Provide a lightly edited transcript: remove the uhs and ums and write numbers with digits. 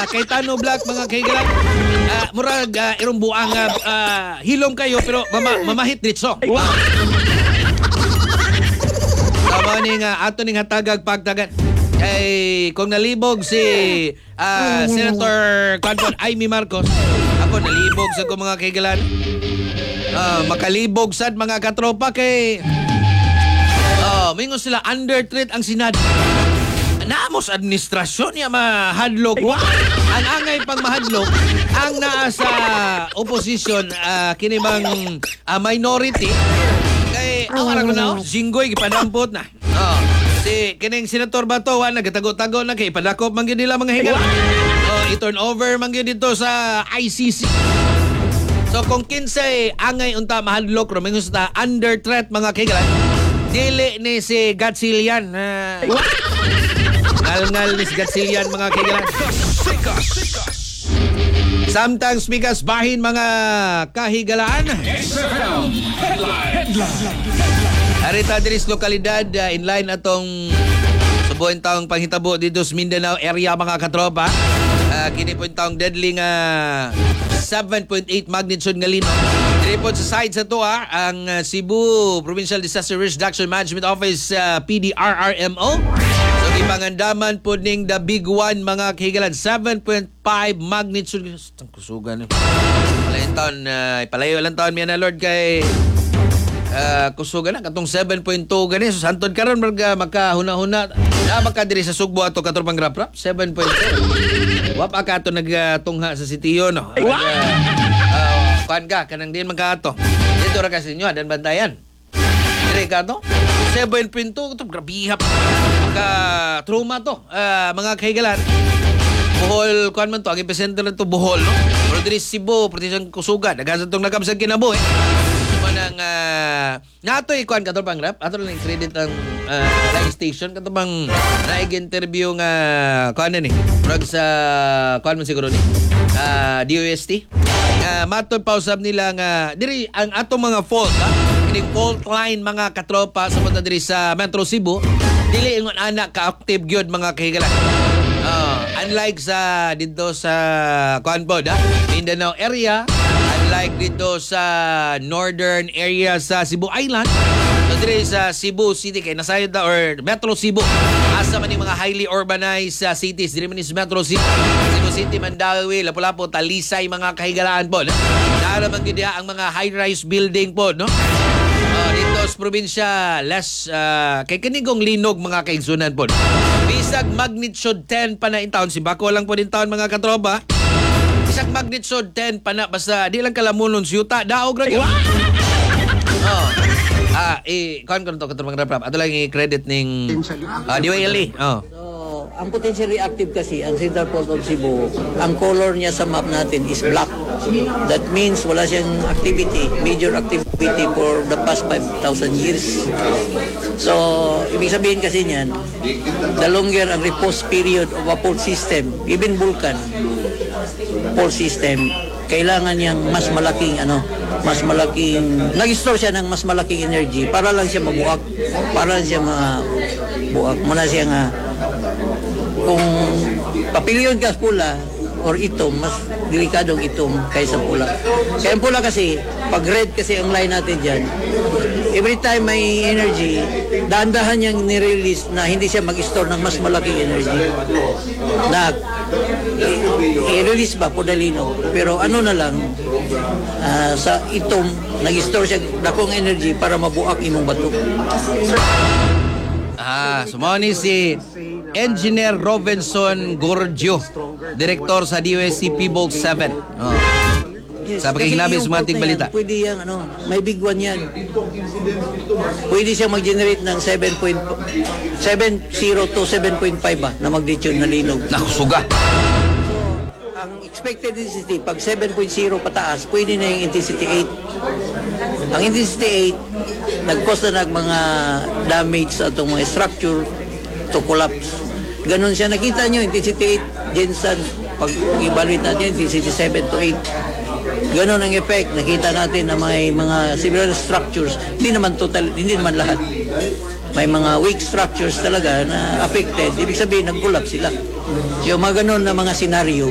kay Tano Black mga kaigalan. Murag irong buang hilom kayo pero mamahit ditso. Tama ni nga ato ning hatagag pagtagan. Kay kung nalibog si Senator Conrad Amy Marcos, ako nalibog sa ko mga kaigalan. Makalibog sad mga katropa kay mingon sila undertreat ang Senado. Naamos administrasyon niya mahadlok. Ang angay pang mahadlok ang naa sa opposition kini bang minority kay awara ko na Jinggoy gipadampot na. Si kining Senator Bato nagatago-tago na kay padakop man gyud nila mga higal. I-turn over man gyud dito sa ICC. So kung kinsay angay unta mahadlok ro mingon sa under threat mga kaigalan, dili ni si Gatsilian. Ngal ni si Gatsilian mga kaigalan. Sometimes bigas bahin mga kahigalaan. Arita diris lokalidad inline atong subuhin taong panghitabo dito sa Mindanao area mga katropa. Kini po yung taong deadly nga 7.8 magnitude nga lino. Dili po sa side sa to ang Cebu Provincial Disaster Risk Reduction Management Office PDRRMO. So gipangandaman po ning the big one mga kahigalan 7.5 magnitude. Ang kusugan. Palayon taon, palayo lang taon miya na Lord kay kusugan na katong 7.2 gani so santod karon makahuna-huna makadiri sa Sugbo ato katropang rap 7.2 wap ka ato nagtungha sa sitiyo no kuan ka kanang din magkaato dito ra kasi inyo adan bantayan dire ka to 7.2 to grabihap ka trauma to mga kahigalan Bohol kuan man to ang epicenter to Bohol no pero diri Cebu protection kusugan dagan tong nagkamsag kinabuhi nang nato ikuan kato pang rap ato lang credit ang live station kato bang naig-interview nga kuan ni murag sa kuan man siguro ni DOST matod pausab nila nga diri ang atong mga fault kining fault line mga katropa sa punta diri sa Metro Cebu dili ingon anak ka active gyud mga kahigalan. Unlike sa dito sa kuan pod Mindanao area, unlike dito sa northern area sa Cebu Island, so dire sa Cebu City kay nasayod na or Metro Cebu asa man yung mga highly urbanized cities dire man is Metro Cebu City, Mandawi, Lapu-Lapu, Talisay mga kahigalaan po no? Naara man gyud ang mga high-rise building po no? Dito sa probinsya less kay kanigong linog mga kaigsunan po bisag magnitude 10 pa na in town si Bako lang po din taon mga katropa bisag magnitude 10 pa na basta di lang kalamunon siyuta daog ra gyud kuan ko to katropang rap ato lang i-credit ning DYLE ang potentially active kasi, ang Central Port of Cebu, ang color niya sa map natin is black. That means wala siyang activity, major activity for the past 5,000 years. So, ibig sabihin kasi niyan, the longer ang repose period of a fault system, even vulcan fault system, kailangan niyang mas malaking nag-store siya ng mas malaking energy para lang siya mabuak, para lang siya mabuak. Muna siya nga kung papilyon ka pula or itom, mas delikadong itom kaysa pula. Kaya ang pula kasi, pag red kasi ang line natin dyan, every time may energy, dahan-dahan niyang nirelease na hindi siya mag-store ng mas malaking energy. Na i-release ba po dalino? Pero ano na lang, sa itom, nag-store siya dakong energy para mabuak imong bato. Sumoni si Engineer Robinson Gorgio, Direktor sa DOST PBOL 7. Yes, sa pakikilabi sa mga balita. Pwede yung may big one yan. Pwede siyang mag-generate ng 7.0 to 7.5 na magnitude na linog. Nakusuga. Ang expected intensity, pag 7.0 pataas, pwede na yung intensity 8. Ang intensity 8, nag-cause na mga damage sa itong mga structure to collapse. Ganon siya. Nakita nyo, intensity 8, Jensen, pag i-evaluate natin, intensity 7 to 8. Ganon ang effect. Nakita natin na may mga similar structures. Hindi naman lahat. May mga weak structures talaga na affected. Ibig sabihin, nag-collapse sila. So, mga ganon na mga senaryo,